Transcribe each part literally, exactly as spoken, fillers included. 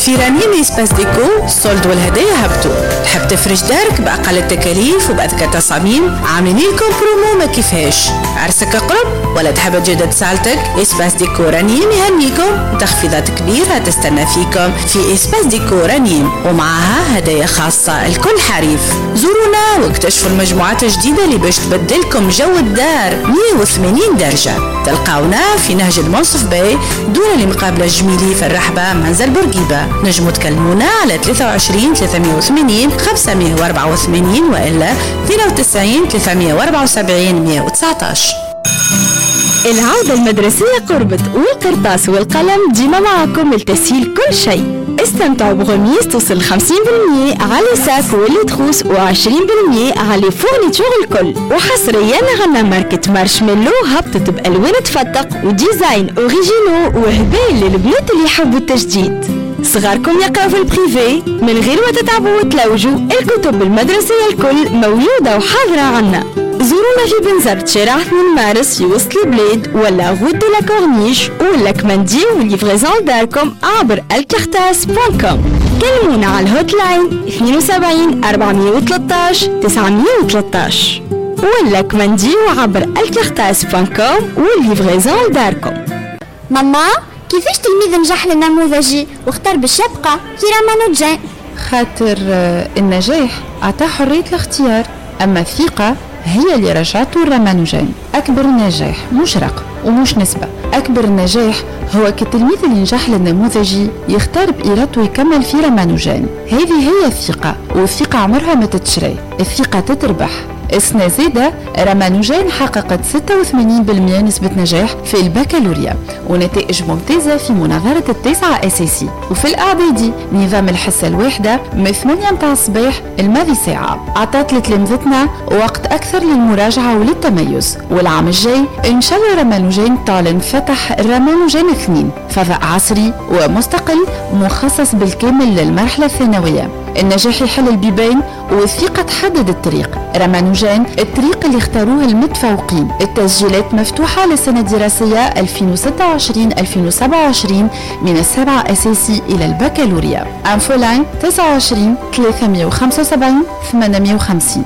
في رنيم إسباس ديكو الصولد والهدايا هبطوا. تحب تفرش دارك بأقل التكاليف وبأذكى تصاميم؟ عاملين لكم برومو ما كيفاش. عرسك قرب ولا تحب تجدد سالتك؟ إسباس ديكو رنيم يهنيكم وتخفيضات كبيرة تستنى فيكم في إسباس ديكو رنيم، ومعها هدايا خاصة الكل حريف. زورونا واكتشفوا المجموعات الجديدة اللي باش تبدلكم جو الدار مية وثمانين درجة. تلقاونا في نهج المنصف باي دور اللي مقابلة الجميلي في الرحبة منزل بورقيبة. نجموا تكلمونا على ثلاثة وعشرين ثلاثمية وثمانين خمسمية وأربعة وثمانين وإلا اثنين وتسعين ثلاثمية وأربعة وسبعين مية وتسعطاش. العودة المدرسية قربت والقرطاس والقلم ديما معكم لتسهيل كل شيء. استمتعوا بغميس توصل خمسين بالمية على ساك واللي تخوص وعشرين بالمية على فورنيتور الكل. وحصريا غنى ماركة مارشميلو هبطت بألوان تفتق وديزاين اوريجينو وهبال للبنات اللي يحبوا التجديد. صغاركم يقراوا في البريفي من غير ما تتعبوا وتلوجوا، الكتب المدرسية الكل موجودة وحاضرة عنا. زورونا في بنزرت شارع اثنين مارس في وسط البلاد ولا غود دو لا كورنيش ولا كماندي وليفريزون داركم عبر الكرتاس دوت كوم. كلمونا على الهوت لاين اثنين وسبعين أربعمية وثلاثطاش تسعمية وثلاثطاش ولا كماندي عبر الكرتاس دوت كوم وليفريزون داركم. ماما كيفاش تلميذ نجح للنموذجي واختار بالشبقة في رامانوجان؟ خاطر النجاح أعطاه حرية الاختيار، أما الثقة هي اللي رجعته الرامانوجان. أكبر نجاح مش رقم ومش نسبة، أكبر نجاح هو كالتلميذ اللي نجح للنموذجي يختار بإرادته يكمل في رامانوجان. هذه هي الثقة، والثقة عمرها ما تتشري، الثقة تتربح. السنة زادة رامانوجان حققت ستة وثمانين بالمية نسبة نجاح في البكالوريا ونتائج ممتازة في مناظرة التاسعة أساسي. وفي الإعدادي نظام الحصة الواحدة من ثمانية متاع الصباح الماضي ساعة أعطت لتلامذتنا وقت أكثر للمراجعة وللتميز. والعام الجاي إن شاء الله رامانوجان تعلن فتح رامانوجان اثنين، فضاء عصري ومستقل مخصص بالكامل للمرحلة الثانوية. النجاح يحل البيبان والثقة تحدد الطريق. رامانوجان الطريق اللي اختاروه المتفوقين. التسجيلات مفتوحة للسنة الدراسية ألفين وستة وعشرين ألفين وسبعة وعشرين من السابعة أساسي إلى البكالوريا. أنفولاين تسعة وعشرين ثلاثمية وخمسة وسبعين ثمانمية وخمسين.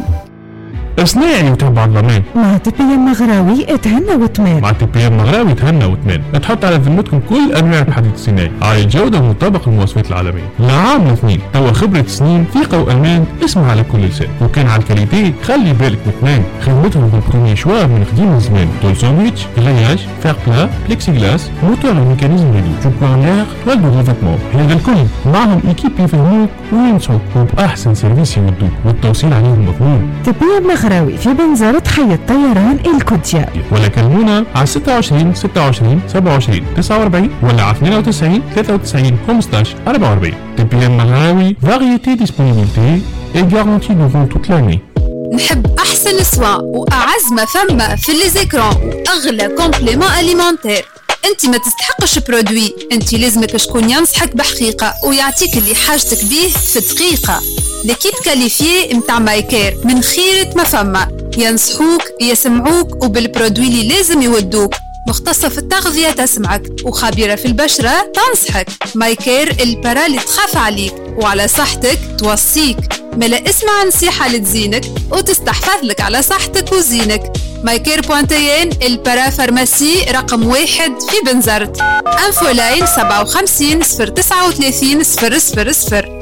صناعي وتبع الضمان مع تي بي ام مغراوي اتهنى وتمان. مع تي بي ام مغراوي اتهنى وتمان. تحط على ذمتكم كل انواع الحديد الصناعي على الجوده ومطابق المواصفات العالميه. لعام اثنين توا خبره سنين ثقه وامان اسمع على كل لسان. وكان على الكاليتي خلي بالك وتمان. خدمتهم بالبرومي شوا من قديم الزمان. طول ساندويتش غلياج فير بلا بليكسي جلاس موتور وميكانيزم ريدو جوبوانير توال دو ريفيتمون. هذا الكل معهم ايكيب يفهموك وينسوك وباحسن سيرفيس يودوك والتوصيل عليهم مضمون. تي بي ام مغراوي في بنزرة حي الطيران الكوديا. ولا كلمونا على ستة وعشرين ستة وعشرين سبعة وعشرين تسعة وأربعين ولا على اثنين وتسعين ثلاثة وتسعين خمسطاش أربعة وأربعين. تي بي ام مغراوي فاريتي ديسبونيبيليتي اي غارانتي دورون توت لاني. نحب احسن سوا واعز ما فما في لي زيكران واغلى كومبليمون اليمونتير. انت ما تستحقش برودوي، انت لازمك شكون ينصحك بحقيقه ويعطيك اللي حاجتك بيه في دقيقه. ليكيب كاليفيي متاع مايكير من خيرة ما فما، ينصحوك يسمعوك وبالبرودوي اللي لازم يودوك. مختصة في التغذية تسمعك وخبيرة في البشرة تنصحك. مايكير البرا اللي تخاف عليك وعلى صحتك توصيك. ملا اسمع نصيحة لتزينك وتستحفظ لك على صحتك وزينك. مايكير بوانتيين البرا فارماسي رقم واحد في بنزرت. انفولاين سبعة وخمسين صفر تسعة وثلاثين صفر صفر صفر.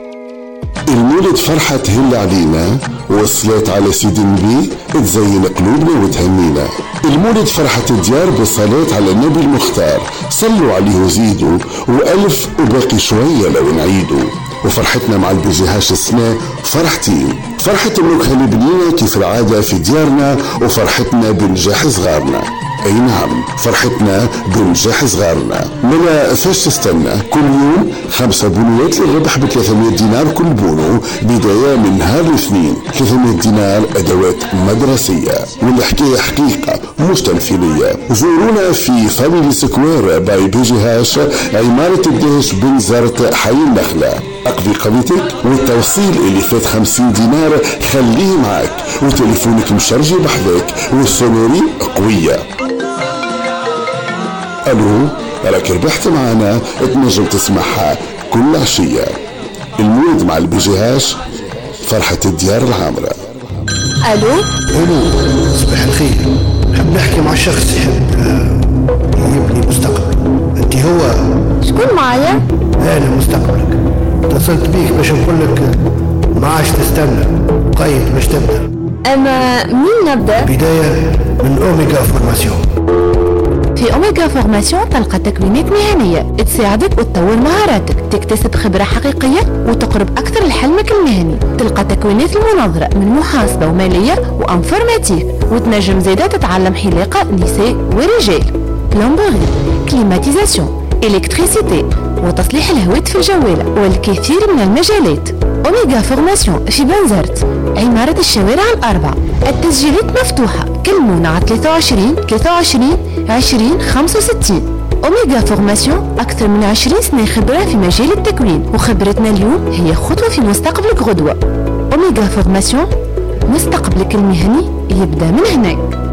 المولد فرحة تهل علينا والصلاة على سيد النبي تزين قلوبنا وتهنينا. المولد فرحة الديار بالصلاة على النبي المختار، صلوا عليه وزيدوا وألف وباقي شوية لو نعيدوا. وفرحتنا مع البجهاش السنة فرحتين، فرحة النكهة اللي بنينا كيف العادة في ديارنا وفرحتنا بنجاح صغارنا. اي نعم فرحتنا بنجاح صغارنا. ملا فاش تستنى كل يوم خمسة بونوات للربح ب ثلاثمية دينار كل بونو بداية من نهار الاثنين. ثلاثمية دينار ادوات مدرسية والحكاية حقيقة مش تمثيلية. زورونا في فاميلي سكوير باي بيجيهاش عمارة الدهش بنزرت حي النخلة. اقضي قضيتك والتوصيل اللي فات خمسين دينار خليه معك وتليفونك مشرجي بحذاك والسونوري قوية. الو راك ربحت معنا تنجم تسمعها كل عشية. المولد مع البجيهاش، فرحة الديار العامرة. الو الو، صباح الخير. نحب نحكي مع شخص يحب يبني مستقبل. انت هو؟ شكون معايا؟ انا مستقبلك. اتصلت بيك باش نقول لك ما عادش تستنى، قيد باش تبدا. اما مين نبدا؟ بداية من اوميجا فورماسيون. في أوميجا فورماسيون تلقى تكوينات مهنية تساعدك وتطور مهاراتك، تكتسب خبرة حقيقية وتقرب أكثر لحلمك المهني. تلقى تكوينات المناظرة من محاسبة ومالية وانفورماتيك، وتنجم زيادة تتعلم حلاقة نساء ورجال، بلومبوري، كليماتيزاسيون، إلكتريسيتي، وتصليح الهواتف الجوالة، والكثير من المجالات. أوميجا فورماسيون في بنزرت، عمارة الشوارع الأربع. التسجيلات مفتوحة، كلمونا على ثلاثة وعشرين ثلاثة وعشرين عشرين خمسة وستين. أوميجا فورماسيون أكثر من عشرين سنة خبرة في مجال التكوين، وخبرتنا اليوم هي خطوة في مستقبلك غدوة. أوميجا فورماسيون، مستقبلك المهني يبدأ من هناك.